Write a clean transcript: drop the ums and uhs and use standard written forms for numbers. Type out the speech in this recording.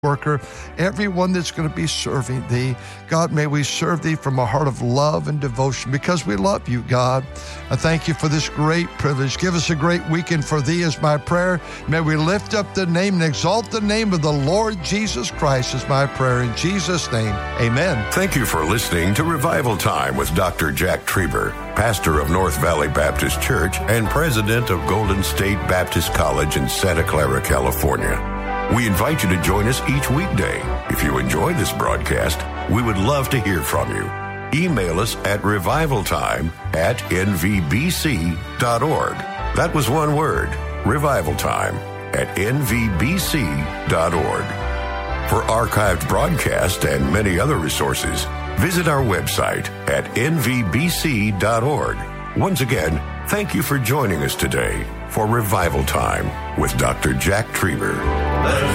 worker, everyone that's going to be serving thee. God, may we serve thee from a heart of love and devotion because we love you, God. I thank you for this great privilege. Give us a great weekend for thee is my prayer. May we lift up the name and exalt the name of the Lord Jesus Christ is my prayer. In Jesus' name, amen. Thank you for listening to Revival Time with Dr. Jack Trieber, pastor of North Valley Baptist Church and president of Golden State Baptist College in Santa Clara, California. We invite you to join us each weekday. If you enjoy this broadcast, we would love to hear from you. Email us at revivaltime@nvbc.org. That was one word, revivaltime@nvbc.org. For archived broadcasts and many other resources, visit our website at nvbc.org. Once again, thank you for joining us today for Revival Time with Dr. Jack Trieber.